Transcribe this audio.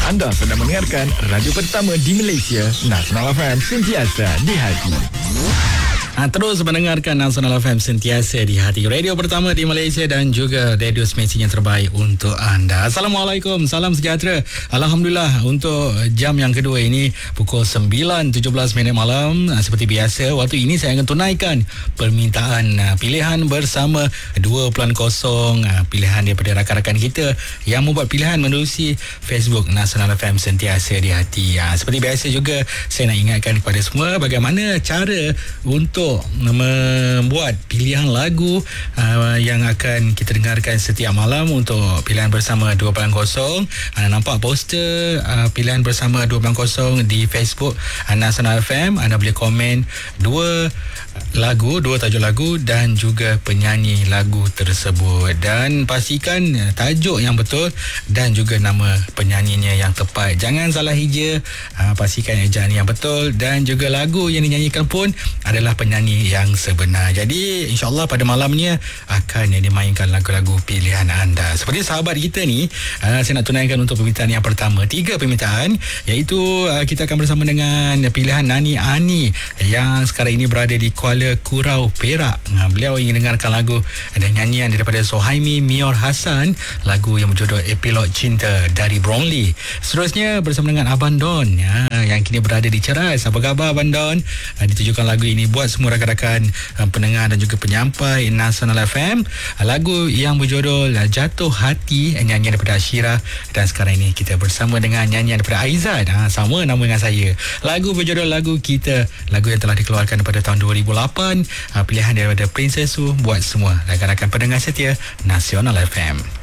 Anda sedang mendengarkan radio pertama di Malaysia, Nasional FM, sentiasa di hati. Terus mendengarkan Nasional FM, sentiasa di hati. Radio pertama di Malaysia dan juga radio semestinya terbaik untuk anda. Assalamualaikum, salam sejahtera. Alhamdulillah, untuk jam yang kedua ini pukul 9.17 malam, seperti biasa, waktu ini saya akan tunaikan permintaan pilihan bersama 2.0, pilihan daripada rakan-rakan kita yang membuat pilihan menerusi Facebook Nasional FM, sentiasa di hati. Seperti biasa juga, saya nak ingatkan kepada semua bagaimana cara untuk membuat pilihan lagu yang akan kita dengarkan setiap malam untuk pilihan bersama 2.0. Anda nampak poster pilihan bersama 2.0 di Facebook Nasional FM. Anda boleh komen dua tajuk lagu dan juga penyanyi lagu tersebut, dan pastikan tajuk yang betul dan juga nama penyanyinya yang tepat. Jangan salah hija, pastikan ejaan yang betul dan juga lagu yang dinyanyikan pun adalah penyanyi yang sebenar. Jadi insyaAllah pada malamnya akan dimainkan lagu-lagu pilihan anda. Seperti sahabat kita ni, saya nak tunaikan untuk permintaan yang pertama, 3 permintaan, iaitu kita akan bersama dengan pilihan Nani Ani yang sekarang ini berada di Kuala Kurau, Perak. Beliau ingin dengarkan lagu dan nyanyian daripada Sohaimi Mior Hassan, lagu yang berjudul Epilog Cinta dari Brownlee. Seterusnya bersama dengan Abang Don yang kini berada di Ceras. Apa khabar Abang Don? Ditujukan lagu ini buat semua rakan-rakan pendengar dan juga penyampai Nasional FM. Lagu yang berjudul Jatuh Hati, nyanyian daripada Ashira, dan sekarang ini kita bersama dengan nyanyian daripada Aizat, sama nama dengan saya. Lagu berjudul Lagu Kita, lagu yang telah dikeluarkan pada tahun 2008, pilihan daripada Princess Su buat semua rakan-rakan pendengar setia Nasional FM.